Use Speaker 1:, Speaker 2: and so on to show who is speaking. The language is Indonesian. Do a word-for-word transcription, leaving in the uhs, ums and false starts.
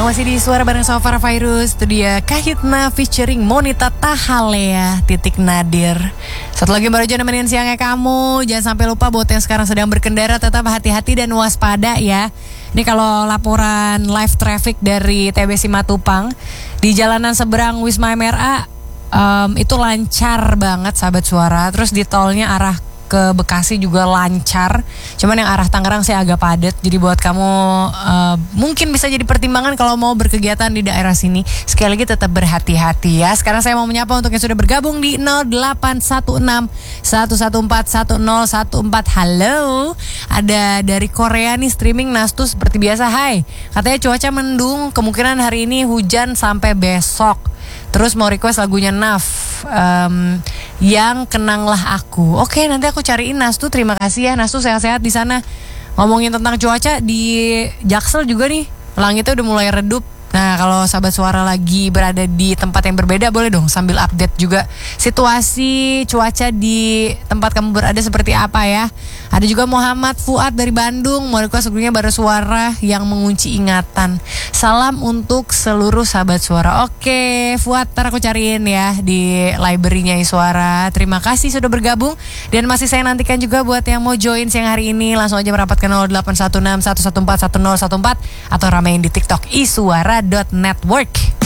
Speaker 1: masih di Suara bareng sama Farah Virus. Itu dia Kahitna featuring Monita Tahalea titik Nadir. Satu lagi baru aja nemenin siangnya kamu. Jangan sampai lupa buat yang sekarang sedang berkendara, tetap hati-hati dan waspada ya. Ini kalau laporan live traffic dari T B Simatupang di jalanan seberang Wisma M R A, um, itu lancar banget sahabat Suara. Terus di tolnya arah ke Bekasi juga lancar. Cuman yang arah Tangerang sih agak padat. Jadi buat kamu uh, mungkin bisa jadi pertimbangan kalau mau berkegiatan di daerah sini. Sekali lagi tetap berhati-hati ya. Sekarang saya mau menyapa untuk yang sudah bergabung di nol delapan satu enam satu satu empat satu nol satu empat. Halo. Ada dari Korea nih streaming Nastu seperti biasa. Hai. Katanya cuaca mendung, kemungkinan hari ini hujan sampai besok. Terus mau request lagunya Naf, um, yang Kenanglah Aku. Oke, nanti aku cariin Nastu. Terima kasih ya Nastu, sehat-sehat di sana. Ngomongin tentang cuaca di Jaksel juga nih, langitnya udah mulai redup. Nah, kalau sahabat Suara lagi berada di tempat yang berbeda, boleh dong sambil update juga situasi cuaca di tempat kamu berada seperti apa ya. Ada juga Muhammad Fuad dari Bandung, mau request sebelumnya Bara Suara yang mengunci ingatan. Salam untuk seluruh sahabat Suara. Oke, Fuad, ntar aku cariin ya di library-nya Suara. Terima kasih sudah bergabung. Dan masih saya nantikan juga buat yang mau join siang hari ini, langsung aja merapat ke nol delapan satu enam satu satu empat satu nol satu empat atau ramein di TikTok isuara dot network.